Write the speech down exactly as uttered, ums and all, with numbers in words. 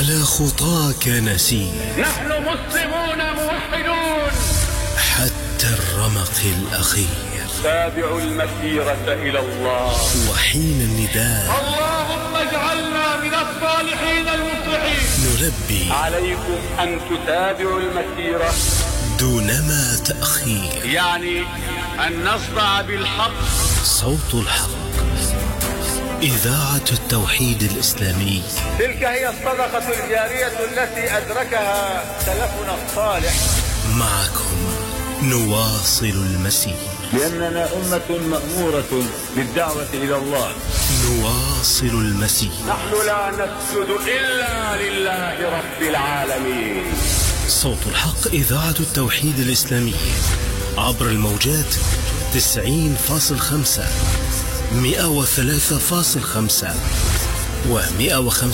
على خطاك نسير، نحن مسلمون موحدون حتى الرمق الأخير. تابعوا المسيرة إلى الله، وحين النداء اللهم اجعلنا من الصالحين المصلحين، نلبي عليكم أن تتابعوا المسيرة دونما تأخير. يعني أن نصدع بالحق. صوت الحق، إذاعة التوحيد الإسلامي. تلك هي الصدقة الجارية التي أدركها سلفنا الصالح. معكم نواصل المسير، لأننا أمة مأمورة بالدعوة إلى الله. نواصل المسير. نحن لا نسجد إلا لله رب العالمين. صوت الحق، إذاعة التوحيد الإسلامي، عبر الموجات تسعين فاصل خمسة، مئة وثلاثة فاصل خمسة، ومئة وخمسة